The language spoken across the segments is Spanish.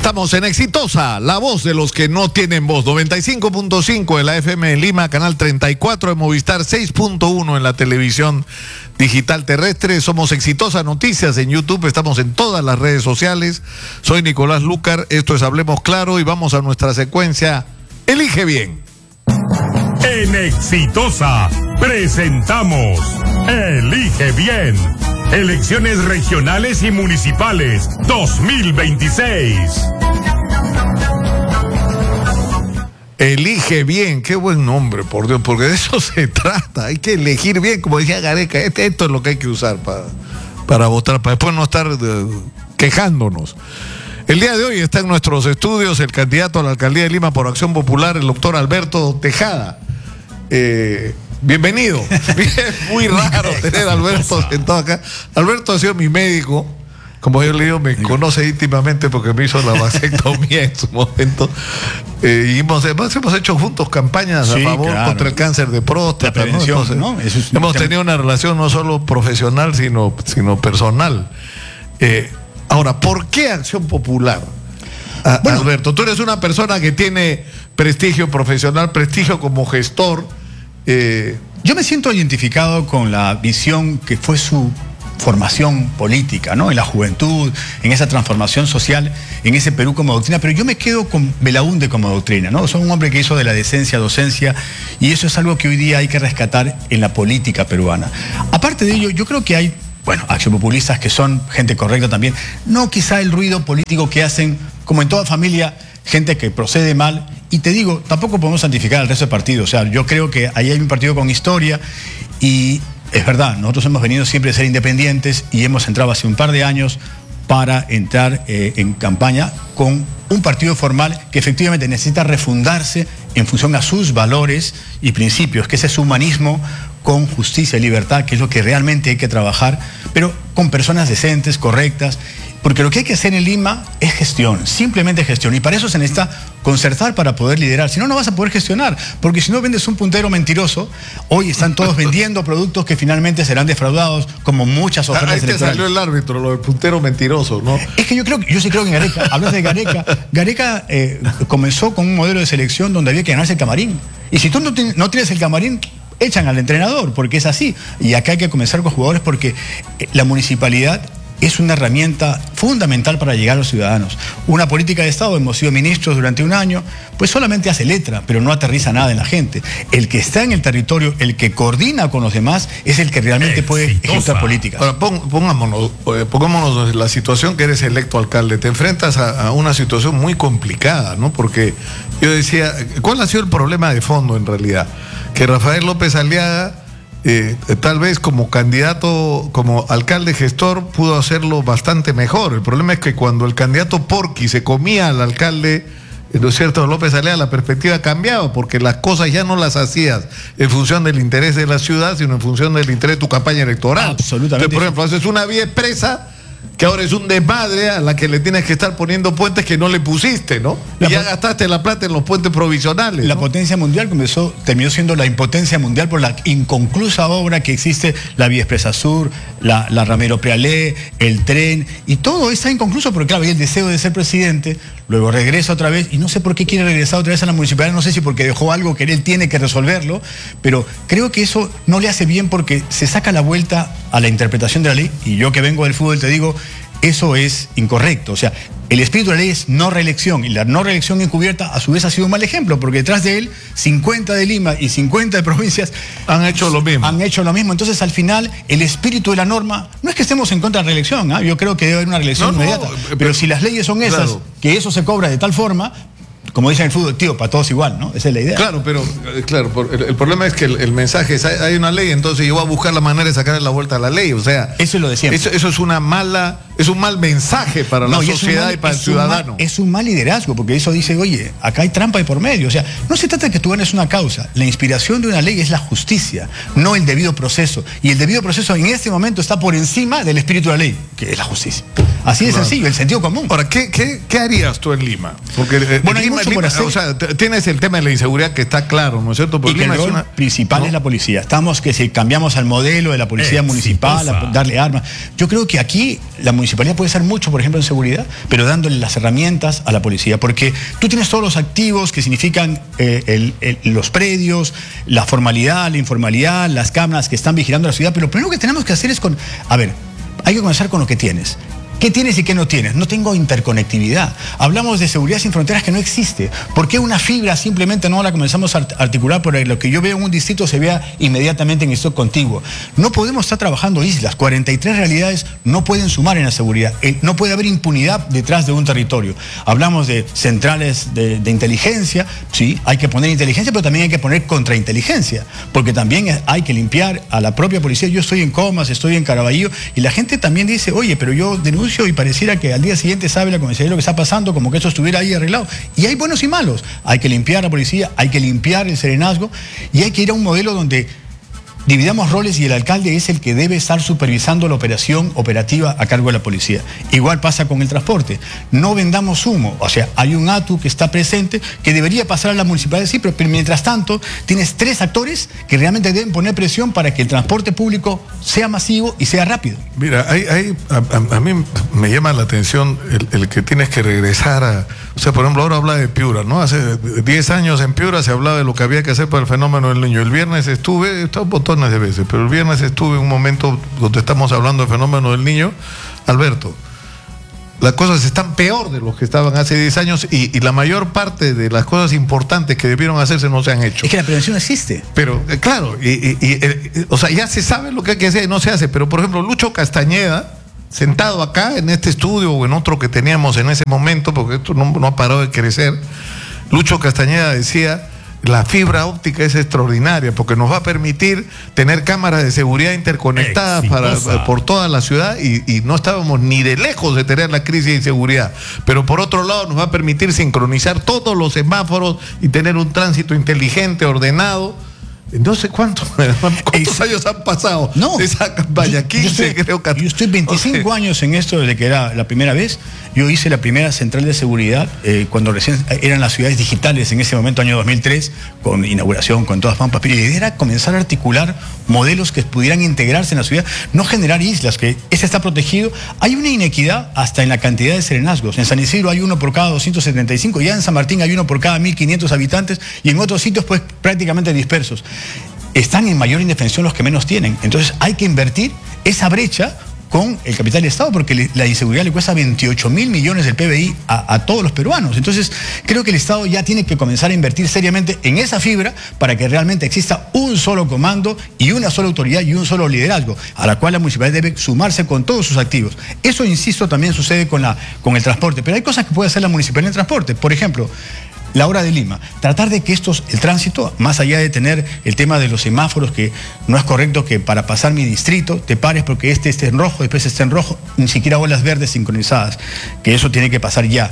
Estamos en Exitosa, la voz de los que no tienen voz. 95.5 en la FM en Lima, canal 34 de Movistar, 6.1 en la televisión digital terrestre. Somos Exitosa Noticias en YouTube, estamos en todas las redes sociales. Soy Nicolás Lucar, esto es Hablemos Claro y vamos a nuestra secuencia Elige Bien. En Exitosa presentamos Elige Bien. Elecciones regionales y municipales 2026. Elige bien, qué buen nombre, por Dios, porque de eso se trata. Hay que elegir bien, como decía Gareca, esto es lo que hay que usar para votar, para después no estar quejándonos. El día de hoy está en nuestros estudios el candidato a la alcaldía de Lima por Acción Popular, el doctor Alberto Tejada. Bienvenido. Muy raro tener a Alberto sentado acá. Alberto ha sido mi médico, como yo le digo, me conoce íntimamente porque me hizo la vasectomía en su momento. Y hemos hecho juntos campañas a favor contra el cáncer de próstata. ¿No? Entonces, ¿no? Hemos tenido una relación no solo profesional, sino personal. Ahora, ¿por qué Acción Popular? Bueno, Alberto, tú eres una persona que tiene prestigio profesional, prestigio como gestor. Yo me siento identificado con la visión que fue su formación política, ¿no? En la juventud, en esa transformación social, en ese Perú como doctrina, pero yo me quedo con Belaúnde como doctrina, ¿no? Soy un hombre que hizo de la decencia docencia y eso es algo que hoy día hay que rescatar en la política peruana. Aparte de ello, yo creo que hay, accionpopulistas que son gente correcta también, no quizá el ruido político que hacen, como en toda familia, gente que procede mal. Y te digo, tampoco podemos santificar al resto de partidos. O sea, yo creo que ahí hay un partido con historia y es verdad, nosotros hemos venido siempre a ser independientes y hemos entrado hace un par de años para entrar en campaña con un partido formal que efectivamente necesita refundarse en función a sus valores y principios, que ese es humanismo con justicia y libertad, que es lo que realmente hay que trabajar, pero con personas decentes, correctas. Porque lo que hay que hacer en Lima es gestión, simplemente gestión. Y para eso se necesita concertar para poder liderar. Si no, no vas a poder gestionar. Porque si no vendes un puntero mentiroso, hoy están todos vendiendo productos que finalmente serán defraudados, como muchas ofertas electorales. Ahí te salió el árbitro, lo del puntero mentiroso, ¿no? Es que yo sí creo que en Gareca, hablas de Gareca. Gareca comenzó con un modelo de selección donde había que ganarse el camarín. Y si tú no tienes el camarín, echan al entrenador, porque es así. Y acá hay que comenzar con jugadores porque la municipalidad es una herramienta fundamental para llegar a los ciudadanos. Una política de Estado, hemos sido ministros durante un año, pues solamente hace letra, pero no aterriza nada en la gente. El que está en el territorio, el que coordina con los demás, es el que realmente puede ejecutar políticas. Ahora, pongámonos en la situación que eres electo alcalde. Te enfrentas a una situación muy complicada, ¿no? Porque yo decía, ¿cuál ha sido el problema de fondo en realidad? Que Rafael López Aliaga, tal vez como candidato, como alcalde gestor, pudo hacerlo bastante mejor. El problema es que cuando el candidato Porqui se comía al alcalde, ¿no es cierto?, López Aliaga, la perspectiva cambiaba, porque las cosas ya no las hacías en función del interés de la ciudad, sino en función del interés de tu campaña electoral. Absolutamente. Entonces, por ejemplo, haces una vía expresa que ahora es un desmadre a la que le tienes que estar poniendo puentes que no le pusiste, ¿no? Y ya gastaste la plata en los puentes provisionales, ¿no? La potencia mundial terminó siendo la impotencia mundial por la inconclusa obra que existe, la Vía Expresa Sur, la Ramiro Prealé, el tren, y todo está inconcluso porque, claro, hay el deseo de ser presidente, luego regresa otra vez, y no sé por qué quiere regresar otra vez a la municipalidad, no sé si porque dejó algo que él tiene que resolverlo, pero creo que eso no le hace bien porque se saca la vuelta a la interpretación de la ley, y yo que vengo del fútbol te digo, eso es incorrecto. O sea, el espíritu de la ley es no reelección, y la no reelección encubierta a su vez ha sido un mal ejemplo, porque detrás de él 50 de Lima y 50 de provincias han hecho lo mismo. Entonces, al final, el espíritu de la norma, no es que estemos en contra de la reelección, yo creo que debe haber una reelección inmediata, pero si las leyes son esas, claro, que eso se cobra de tal forma, como dicen en el fútbol, tío, para todos igual, ¿no? Esa es la idea. Claro, pero el problema es que el mensaje es, hay una ley, entonces yo voy a buscar la manera de sacarle la vuelta a la ley. O sea, eso es lo de siempre. Eso es un mal mensaje para la sociedad y para el ciudadano. Es un mal liderazgo, porque eso dice, oye, acá hay trampa de por medio. O sea, no se trata de que tú ganes una causa. La inspiración de una ley es la justicia, no el debido proceso. Y el debido proceso en este momento está por encima del espíritu de la ley, que es la justicia. Así de sencillo, el sentido común. Ahora, ¿qué harías tú en Lima? Porque en Lima mucho por hacer. O sea, tienes el tema de la inseguridad que está claro, ¿no es cierto? Porque el rol principal es la policía. Estamos que si cambiamos al modelo de la policía municipal, darle armas. Yo creo que aquí la municipalidad puede hacer mucho, por ejemplo, en seguridad, pero dándole las herramientas a la policía. Porque tú tienes todos los activos que significan los predios, la formalidad, la informalidad, las cámaras que están vigilando la ciudad. Pero lo primero que tenemos que hacer es hay que comenzar con lo que tienes. ¿Qué tienes y qué no tienes? No tengo interconectividad. Hablamos de seguridad sin fronteras que no existe. ¿Por qué una fibra simplemente no la comenzamos a articular? Por lo que yo veo en un distrito se vea inmediatamente en esto contiguo. No podemos estar trabajando islas. 43 realidades no pueden sumar en la seguridad. No puede haber impunidad detrás de un territorio. Hablamos de centrales de inteligencia. Sí, hay que poner inteligencia, pero también hay que poner contrainteligencia. Porque también hay que limpiar a la propia policía. Yo estoy en Comas, estoy en Caraballo, y la gente también dice, oye, pero yo denuncio y pareciera que al día siguiente sabe la comisaría lo que está pasando, como que eso estuviera ahí arreglado. Y hay buenos y malos. Hay que limpiar la policía, hay que limpiar el serenazgo y hay que ir a un modelo donde dividamos roles y el alcalde es el que debe estar supervisando la operación operativa a cargo de la policía. Igual pasa con el transporte. No vendamos humo. O sea, hay un ATU que está presente que debería pasar a la municipalidad, sí, pero mientras tanto tienes 3 actores que realmente deben poner presión para que el transporte público sea masivo y sea rápido. Mira, a mí me llama la atención el que tienes que regresar a... O sea, por ejemplo, ahora habla de Piura, ¿no? Hace 10 años en Piura se hablaba de lo que había que hacer para el fenómeno del Niño. El viernes estuve, estaba botones de veces, pero el viernes estuve en un momento donde estamos hablando del fenómeno del Niño. Alberto, las cosas están peor de lo que estaban hace 10 años y la mayor parte de las cosas importantes que debieron hacerse no se han hecho. Es que la prevención existe. Pero, claro, o sea, ya se sabe lo que hay que hacer y no se hace. Pero, por ejemplo, Lucho Castañeda, sentado acá en este estudio o en otro que teníamos en ese momento, porque esto no ha parado de crecer, Lucho Castañeda decía: la fibra óptica es extraordinaria porque nos va a permitir tener cámaras de seguridad interconectadas por toda la ciudad y no estábamos ni de lejos de tener la crisis de inseguridad. Pero por otro lado nos va a permitir sincronizar todos los semáforos y tener un tránsito inteligente, ordenado. No sé cuántos años han pasado de esa campaña, 15 creo que... Yo estoy 25 años en esto desde que era la primera vez. Yo hice la primera central de seguridad cuando recién eran las ciudades digitales, en ese momento, año 2003, con inauguración, con todas pampas. Pero la idea era comenzar a articular modelos que pudieran integrarse en la ciudad, no generar islas, que ese está protegido. Hay una inequidad hasta en la cantidad de serenazgos. En San Isidro hay uno por cada 275, ya en San Martín hay uno por cada 1.500 habitantes y en otros sitios pues prácticamente dispersos. Están en mayor indefensión los que menos tienen. Entonces hay que invertir esa brecha con el capital del Estado, porque la inseguridad le cuesta 28.000 millones del PBI a todos los peruanos. Entonces creo que el Estado ya tiene que comenzar a invertir seriamente en esa fibra para que realmente exista un solo comando y una sola autoridad y un solo liderazgo, a la cual la municipalidad debe sumarse con todos sus activos. Eso, insisto, también sucede con el transporte, pero hay cosas que puede hacer la municipalidad en transporte. Por ejemplo, la hora de Lima, tratar de que el tránsito, más allá de tener el tema de los semáforos, que no es correcto que para pasar mi distrito te pares porque este esté en rojo, después esté en rojo, ni siquiera bolas verdes sincronizadas, que eso tiene que pasar ya.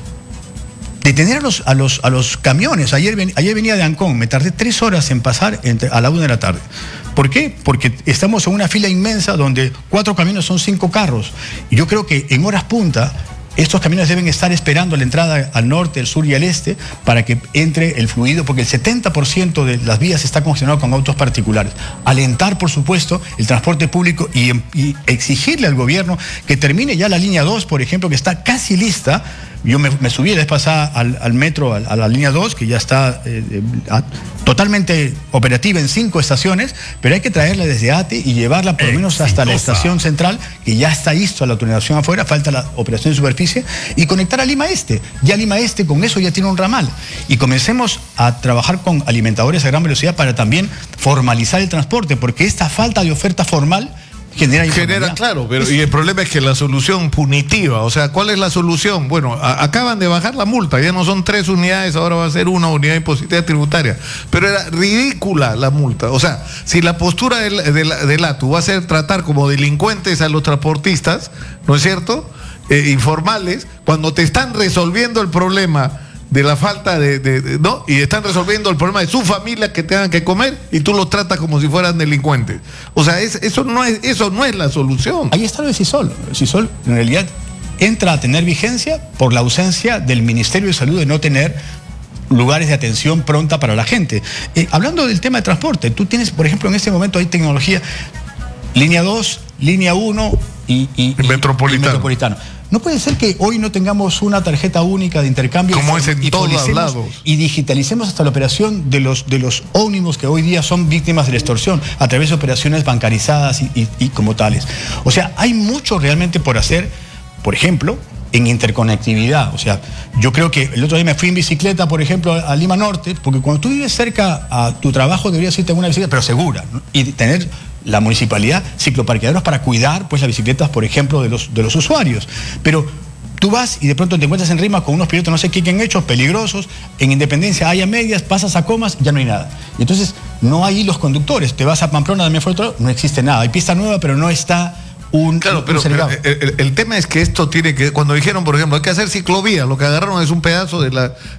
Detener a los camiones. Ayer venía de Ancón, me tardé 3 horas en pasar a la 1 de la tarde. ¿Por qué? Porque estamos en una fila inmensa donde 4 camiones son 5 carros. Y yo creo que en horas punta estos camiones deben estar esperando la entrada al norte, al sur y al este para que entre el fluido, porque el 70% de las vías está congestionado con autos particulares. Alentar, por supuesto, el transporte público y exigirle al gobierno que termine ya la línea 2, por ejemplo, que está casi lista. Yo me subí la vez pasada al metro, a la línea 2, que ya está totalmente operativa en 5 estaciones, pero hay que traerla desde ATE y llevarla por lo menos hasta la estación central, que ya está listo a la tunelación afuera, falta la operación de superficie, y conectar a Lima Este. Ya Lima Este con eso ya tiene un ramal. Y comencemos a trabajar con alimentadores a gran velocidad para también formalizar el transporte, porque esta falta de oferta formal genera, claro, pero y el problema es que la solución punitiva, o sea, ¿cuál es la solución? Bueno, acaban de bajar la multa, ya no son 3 unidades, ahora va a ser 1 unidad impositiva tributaria, pero era ridícula la multa. O sea, si la postura del ATU va a ser tratar como delincuentes a los transportistas, ¿no es cierto? Informales, cuando te están resolviendo el problema de la falta ¿no? Y están resolviendo el problema de su familia que tengan que comer y tú los tratas como si fueran delincuentes. O sea, eso no es la solución. Ahí está el CISOL. El CISOL en realidad entra a tener vigencia por la ausencia del Ministerio de Salud de no tener lugares de atención pronta para la gente. Hablando del tema de transporte, tú tienes, por ejemplo, en este momento hay tecnología, línea 2, línea 1 y metropolitano. No puede ser que hoy no tengamos una tarjeta única de intercambio como es en todos lados, y digitalicemos hasta la operación de los ómnibus que hoy día son víctimas de la extorsión a través de operaciones bancarizadas y como tales. O sea, hay mucho realmente por hacer, por ejemplo, en interconectividad. O sea, yo creo que el otro día me fui en bicicleta, por ejemplo, a Lima Norte, porque cuando tú vives cerca a tu trabajo deberías irte en una bicicleta, pero segura, ¿no? Y tener la municipalidad cicloparqueaderos para cuidar pues las bicicletas, por ejemplo, de los usuarios. Pero tú vas y de pronto te encuentras en Rima con unos pilotos no sé qué han hecho, peligrosos. En Independencia hay a medias, pasas a Comas, ya no hay nada. Y entonces no hay los conductores. Te vas a Pamplona, también fue otro, no existe nada. Hay pista nueva, pero no está Claro, pero el tema es que esto tiene que, cuando dijeron, por ejemplo, hay que hacer ciclovía, lo que agarraron es un pedazo de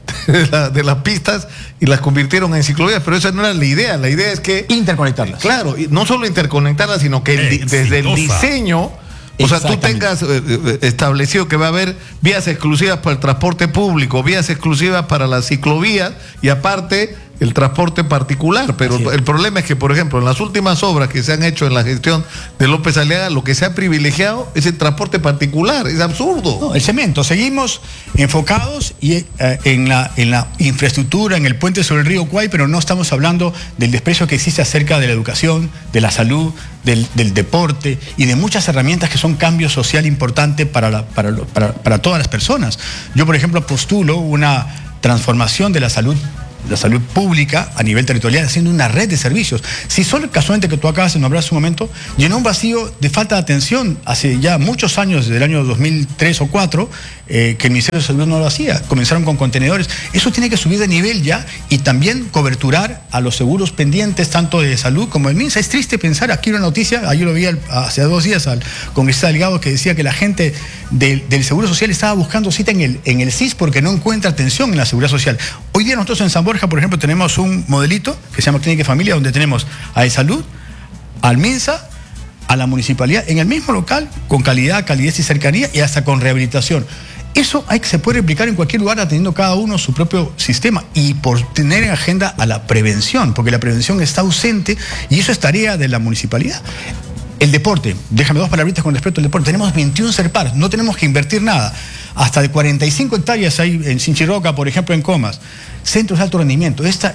las pistas y las convirtieron en ciclovías, pero esa no era la idea es que... interconectarlas. Claro, y no solo interconectarlas, sino que desde el diseño, o sea, tú tengas establecido que va a haber vías exclusivas para el transporte público, vías exclusivas para las ciclovías y aparte el transporte particular, pero el problema es que, por ejemplo, en las últimas obras que se han hecho en la gestión de López Aliaga, lo que se ha privilegiado es el transporte particular, es absurdo. No, el cemento, seguimos enfocados en la infraestructura, en el puente sobre el río Kwai, pero no estamos hablando del desprecio que existe acerca de la educación, de la salud, del deporte y de muchas herramientas que son cambio social importante para todas las personas. Yo, por ejemplo, postulo una transformación de la salud pública a nivel territorial, haciendo una red de servicios. Si solo casualmente que tú acabas de nombrar hace un momento, llenó un vacío de falta de atención hace ya muchos años, desde el año 2003 o 2004, que el Ministerio de Salud no lo hacía. Comenzaron con contenedores. Eso tiene que subir de nivel ya y también coberturar a los seguros pendientes, tanto de salud como de MINSA. Es triste pensar, aquí una noticia, ayer lo vi hace 2 días al congresista Delgado, que decía que la gente del Seguro Social estaba buscando cita en el CIS porque no encuentra atención en la Seguridad Social. Hoy día nosotros en San Borja, por ejemplo, tenemos un modelito que se llama Clínica y Familia, donde tenemos a Salud, al MINSA, a la municipalidad, en el mismo local, con calidad, calidez y cercanía, y hasta con rehabilitación. Eso se puede replicar en cualquier lugar, atendiendo cada uno su propio sistema, y por tener en agenda a la prevención, porque la prevención está ausente, y eso es tarea de la municipalidad. El deporte, déjame 2 palabritas con respecto al deporte. Tenemos 21 CERPAR, no tenemos que invertir nada. Hasta de 45 hectáreas hay en Sinchirroca, por ejemplo, en Comas. Centros de alto rendimiento. Esta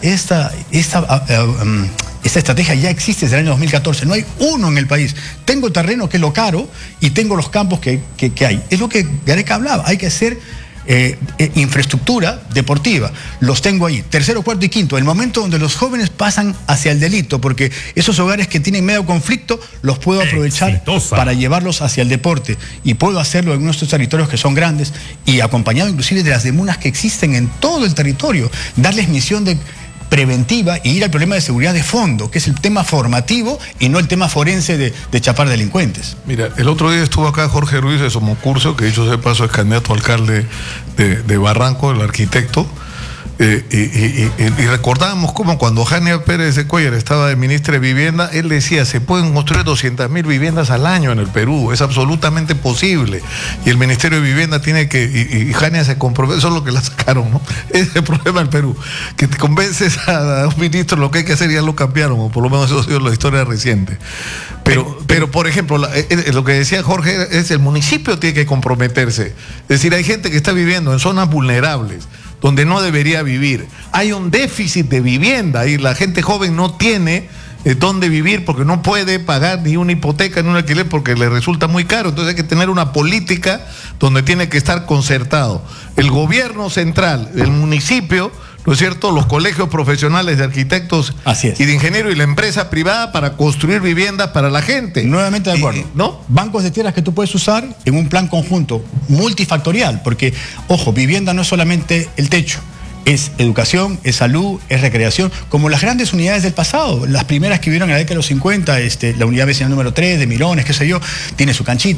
estrategia ya existe desde el año 2014. No hay uno en el país. Tengo el terreno, que es lo caro, y tengo los campos que hay. Es lo que Gareca hablaba. Hay que hacer infraestructura deportiva. Los tengo ahí. 3º, 4º y 5º. El momento donde los jóvenes pasan hacia el delito, porque esos hogares que tienen medio conflicto los puedo aprovechar para llevarlos hacia el deporte. Y puedo hacerlo en nuestros territorios que son grandes y acompañado inclusive de las demunas que existen en todo el territorio. Darles misión de preventiva y ir al problema de seguridad de fondo, que es el tema formativo y no el tema forense de chapar delincuentes. Mira, el otro día estuvo acá Jorge Ruiz de Somocurso, que dicho sea de paso es candidato a alcalde de Barranco, el arquitecto, y recordábamos cómo cuando Jania Pérez de Cuellar estaba de ministra de Vivienda, él decía, se pueden construir 200.000 viviendas al año en el Perú, es absolutamente posible, y el Ministerio de Vivienda tiene que, y Jania se compromete, eso es lo que la sacaron, ¿no? Ese es el problema del Perú, que te convences a un ministro lo que hay que hacer y ya lo cambiaron, o por lo menos eso ha sido la historia reciente. Pero por ejemplo, lo que decía Jorge es el municipio tiene que comprometerse, es decir, hay gente que está viviendo en zonas vulnerables, donde no debería vivir. Hay un déficit de vivienda y la gente joven no tiene dónde vivir porque no puede pagar ni una hipoteca ni un alquiler porque le resulta muy caro. Entonces hay que tener una política donde tiene que estar concertado el gobierno central, el municipio, ¿no es cierto?, los colegios profesionales de arquitectos y de ingenieros y la empresa privada para construir viviendas para la gente. Nuevamente de acuerdo. ¿No? Bancos de tierras que tú puedes usar en un plan conjunto, multifactorial, porque, ojo, vivienda no es solamente el techo. Es educación, es salud, es recreación, como las grandes unidades del pasado, las primeras que vivieron en la década de los 50, la unidad vecinal número 3 de Mirones, qué sé yo, tiene su canchita,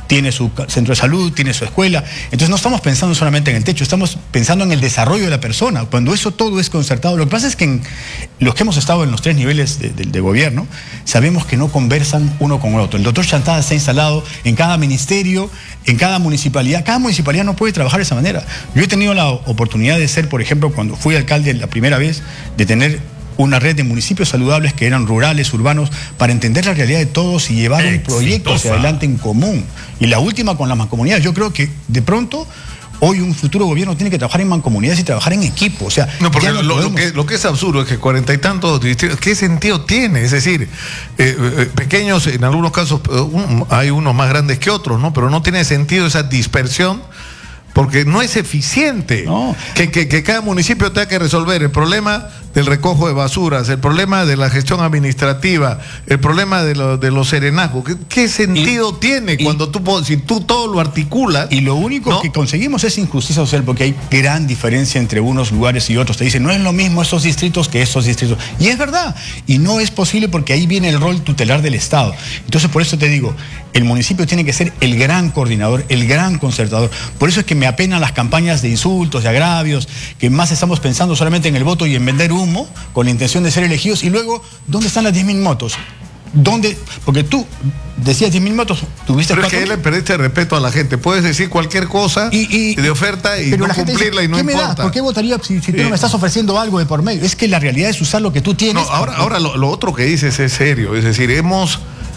tiene su centro de salud, tiene su escuela. Entonces no estamos pensando solamente en el techo, estamos pensando en el desarrollo de la persona. Cuando eso todo es concertado, lo que pasa es que los que hemos estado en los 3 niveles de gobierno, sabemos que no conversan uno con el otro. El doctor Chantada se ha instalado en cada ministerio, en cada municipalidad. Cada municipalidad no puede trabajar de esa manera. Yo he tenido la oportunidad de ser, por ejemplo, cuando fui alcalde la primera vez, de tener una red de municipios saludables que eran rurales, urbanos, para entender la realidad de todos y llevar un proyecto hacia adelante en común. Y la última con las mancomunidades. Yo creo que de pronto hoy un futuro gobierno tiene que trabajar en mancomunidades y trabajar en equipo. O sea, no, porque lo que es absurdo es que 40 y tantos distritos, ¿qué sentido tiene? Es decir, pequeños, en algunos casos hay unos más grandes que otros, ¿no? Pero no tiene sentido esa dispersión, porque no es eficiente. No. Que cada municipio tenga que resolver el problema del recojo de basuras, el problema de la gestión administrativa, el problema de los serenazgos. ¿Qué sentido tiene cuando si tú todo lo articulas? Y lo único que conseguimos es injusticia social, porque hay gran diferencia entre unos lugares y otros. Te dicen, no es lo mismo estos distritos que estos distritos. Y es verdad. Y no es posible, porque ahí viene el rol tutelar del Estado. Entonces, por eso te digo, el municipio tiene que ser el gran coordinador, el gran concertador. Por eso es que me apenan las campañas de insultos, de agravios, que más estamos pensando solamente en el voto y en vender humo, con la intención de ser elegidos. Y luego, ¿dónde están las 10.000 motos? ¿Dónde? Porque tú decías 10.000 motos, tuviste 4.000. Pero es que le perdiste respeto a la gente. Puedes decir cualquier cosa de oferta y no cumplirla, dice, y no importa. ¿Qué me das? ¿Por qué votaría si tú no me estás ofreciendo algo de por medio? Es que la realidad es usar lo que tú tienes. No, ahora lo otro que dices es serio. Es decir, hemos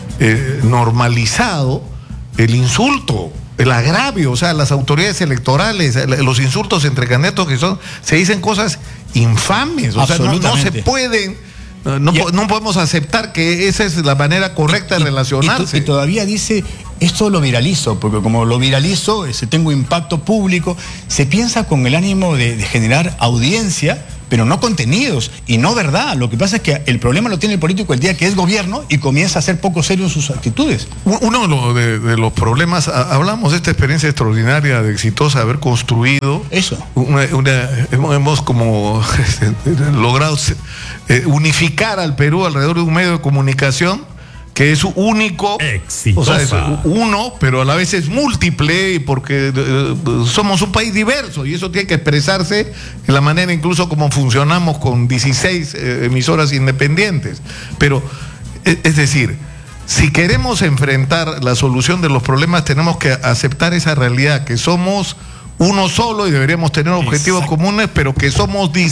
normalizado el insulto, el agravio. O sea, las autoridades electorales, los insultos entre candidatos se dicen cosas infames. O sea, no se pueden. No podemos aceptar que esa es la manera correcta de relacionarse. Y todavía dice, esto lo viralizo, porque como lo viralizo, tengo impacto público. Se piensa con el ánimo de generar audiencia, pero no contenidos y no verdad. Lo que pasa es que el problema lo tiene el político el día que es gobierno y comienza a ser poco serio en sus actitudes. Uno de los problemas, hablamos de esta experiencia extraordinaria, de exitosa, haber construido eso. Hemos como logrado unificar al Perú alrededor de un medio de comunicación que es único, exitosa. O sea, es uno, pero a la vez es múltiple, porque somos un país diverso y eso tiene que expresarse en la manera incluso como funcionamos con 16 emisoras independientes. Pero, es decir, si queremos enfrentar la solución de los problemas, tenemos que aceptar esa realidad, que somos uno solo y deberíamos tener objetivos comunes, pero que somos distintos.